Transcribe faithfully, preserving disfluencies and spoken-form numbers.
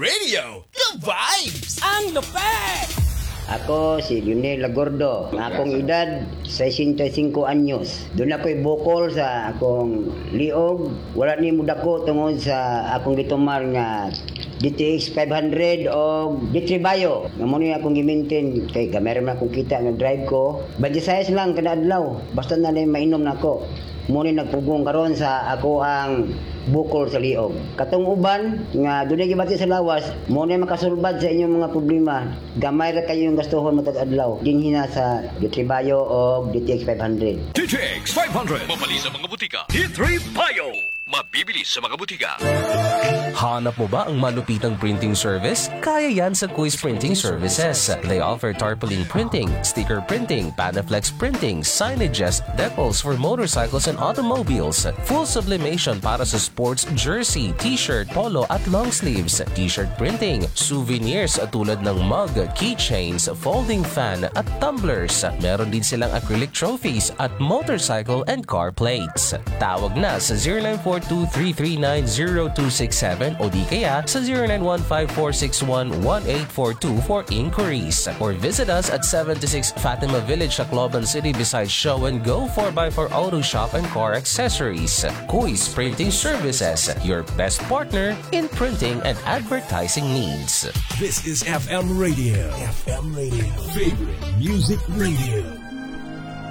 Radio, the vibes! Ang lupet! Ako si Lionel Lagordo. Ang akong edad, sesenta y cinco anyos. Doon ako'y bukol sa akong liog. Wala ni mudako tungod sa akong gitumar nga D T X five hundred o D three Bayo. Nga mo niya akong gimintin. Kay gamay man akong kita nga drive ko. Badisayas lang kada adlaw. Basta na lang mainom na ako. Mo ni nagpugong karon sa ako ang bukol sa liog. Katong uban nga dunay gibati sa lawas, mo ni makasulbad sa inyong mga problema. Gamay ra kayo yung gastuhon matag adlaw. Dinhina sa D three Bayo o D T X five hundred. D T X five hundred. Mabali sa mga butika. D three Bayo. Mabibili sa mga butika. Hanap mo ba ang malupitang printing service? Kaya yan sa Kuis Printing Services. They offer tarpaulin printing, sticker printing, Panaflex printing, signages, decals for motorcycles and automobiles, full sublimation para sa sports jersey, t-shirt, polo at long sleeves, t-shirt printing, souvenirs tulad ng mug, keychains, folding fan at tumblers. Meron din silang acrylic trophies at motorcycle and car plates. Tawag na sa zero nine four two three three nine zero two six seven o di kaya sa zero nine one five four six one one eight four two for inquiries. Or visit us at seventy-six Fatima Village, Tacloban City beside Show and Go four by four Auto Shop and Car Accessories. Kuis Printing Services, your best partner in printing and advertising needs. This is F M Radio. F M Radio. Favorite music radio.